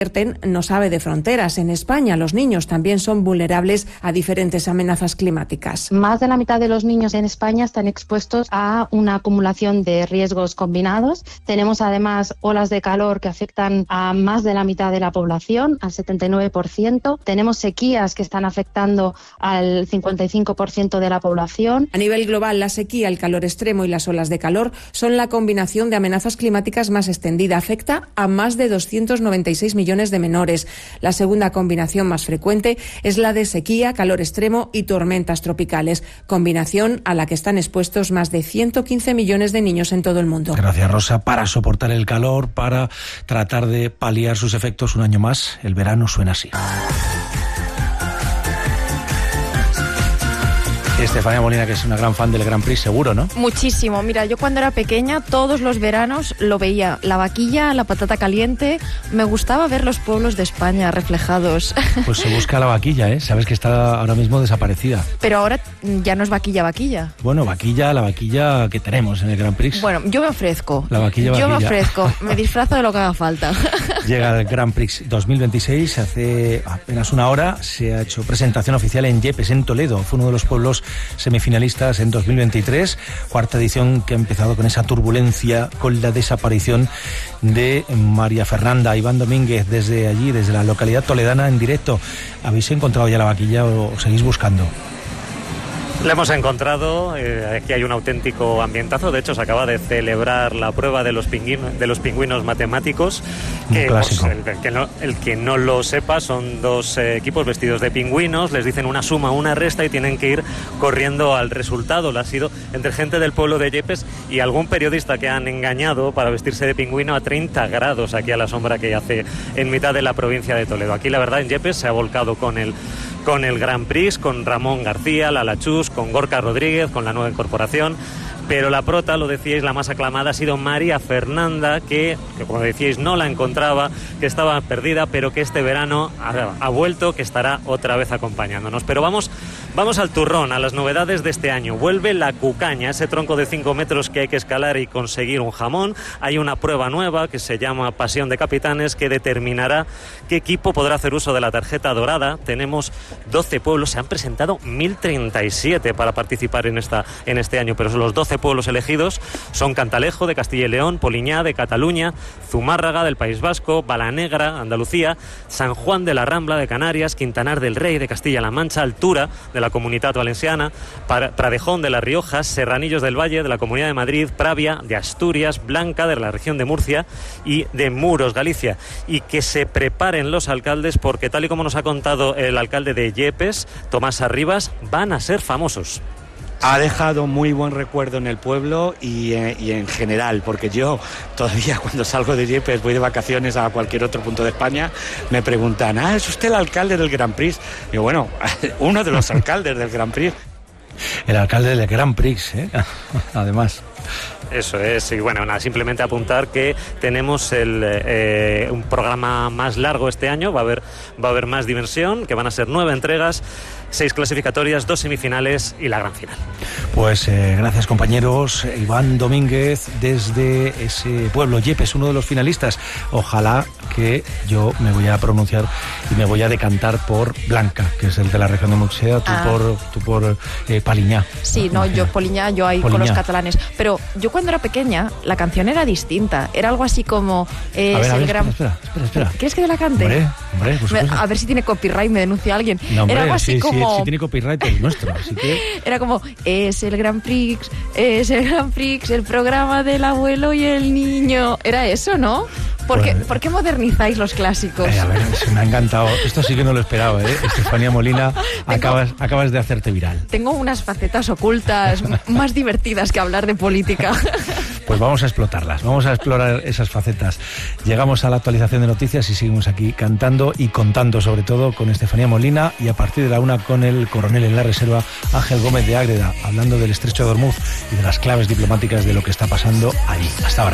no sabe de fronteras. En España, los niños también son vulnerables a diferentes amenazas climáticas. Más de la mitad de los niños en España están expuestos a una acumulación de riesgos combinados. Tenemos además olas de calor que afectan a más de la mitad de la población, al 79%. Tenemos sequías que están afectando al 55% de la población. A nivel global, la sequía, el calor extremo y las olas de calor son la combinación de amenazas climáticas más extendida. Afecta a más de 296 millones de menores. La segunda combinación más frecuente es la de sequía, calor extremo y tormentas tropicales, combinación a la que están expuestos más de 115 millones de niños en todo el mundo. Gracias, Rosa. Para soportar el calor, para tratar de paliar sus efectos un año más, el verano suena así. Estefanía Molina, que es una gran fan del Grand Prix, seguro, ¿no? Muchísimo. Mira, yo cuando era pequeña, todos los veranos lo veía. La vaquilla, la patata caliente. Me gustaba ver los pueblos de España reflejados. Pues se busca la vaquilla, ¿eh? Sabes que está ahora mismo desaparecida. Pero ahora ya no es vaquilla. Bueno, la vaquilla que tenemos en el Grand Prix. Bueno, yo me ofrezco. La vaquilla. Yo me ofrezco. Me disfrazo de lo que haga falta. Llega el Grand Prix 2026. Hace apenas una hora se ha hecho presentación oficial en Yepes, en Toledo. Fue uno de los pueblos semifinalistas en 2023, cuarta edición que ha empezado con esa turbulencia, con la desaparición de María Fernanda. Iván Domínguez, desde allí, desde la localidad toledana, en directo. ¿Habéis encontrado ya la vaquilla o seguís buscando? La hemos encontrado, aquí hay un auténtico ambientazo. De hecho, se acaba de celebrar la prueba de los pingüinos matemáticos. Un clásico. El que no lo sepa, son dos equipos vestidos de pingüinos, les dicen una suma, una resta y tienen que ir corriendo al resultado. Lo ha sido entre gente del pueblo de Yepes y algún periodista que han engañado para vestirse de pingüino a 30 grados aquí a la sombra que hace en mitad de la provincia de Toledo. Aquí, la verdad, en Yepes se ha volcado con el Grand Prix, con Ramón García, Lala Chus, con Gorka Rodríguez, con la nueva incorporación. Pero la prota, lo decíais, la más aclamada ha sido María Fernanda, que como decíais no la encontraba, que estaba perdida, pero que este verano ha vuelto, que estará otra vez acompañándonos. Pero vamos al turrón, a las novedades de este año. Vuelve la cucaña, ese tronco de 5 metros que hay que escalar y conseguir un jamón. Hay una prueba nueva que se llama Pasión de Capitanes, que determinará qué equipo podrá hacer uso de la tarjeta dorada. Tenemos 12 pueblos, se han presentado 1037 para participar en este año, pero son los 12 pueblos elegidos son Cantalejo, de Castilla y León, Poliñá, de Cataluña, Zumárraga, del País Vasco, Balanegra, Andalucía, San Juan de la Rambla, de Canarias, Quintanar del Rey, de Castilla-La Mancha, Altura, de la Comunitat Valenciana, Pradejón, de La Rioja, Serranillos del Valle, de la Comunidad de Madrid, Pravia, de Asturias, Blanca, de la región de Murcia y de Muros, Galicia. Y que se preparen los alcaldes, porque tal y como nos ha contado el alcalde de Yepes, Tomás Arribas, van a ser famosos. Ha dejado muy buen recuerdo en el pueblo y en general, porque yo todavía cuando salgo de Yepes, voy de vacaciones a cualquier otro punto de España, me preguntan, ¿es usted el alcalde del Grand Prix? Y yo, bueno, uno de los alcaldes del Grand Prix. El alcalde del Grand Prix, además. Eso es, y bueno, nada, simplemente apuntar que tenemos un programa más largo este año, va a haber más diversión, que van a ser 9 entregas, 6 clasificatorias, 2 semifinales y la gran final. Pues gracias, compañeros. Iván Domínguez, desde ese pueblo, Yepes, uno de los finalistas. Ojalá que yo me voy a pronunciar y me voy a decantar por Blanca, que es el de la región de Murcia, tú por Poliñá. Sí, no, yo Poliñá, yo ahí Poliñá. Con los catalanes. Pero yo cuando era pequeña, la canción era distinta. Era algo así como... Espera. ¿Quieres que te la cante? Hombre, por supuesto. A ver si tiene copyright, me denuncia alguien. No, hombre, era algo así como... Si tiene copyright es nuestro, así que... Era como, es el Grand Prix, el programa del abuelo y el niño. Era eso, ¿no? ¿Por qué modernizáis los clásicos? A ver, se me ha encantado. Esto sí que no lo esperaba, ¿eh? Estefanía Molina, acabas de hacerte viral. Tengo unas facetas ocultas más divertidas que hablar de política. Pues vamos a explotarlas, vamos a explorar esas facetas. Llegamos a la actualización de noticias y seguimos aquí cantando y contando, sobre todo con Estefanía Molina, y a partir de la 1 con el coronel en la reserva, Ángel Gómez de Ágreda, hablando del estrecho de Ormuz y de las claves diplomáticas de lo que está pasando allí. Hasta ahora.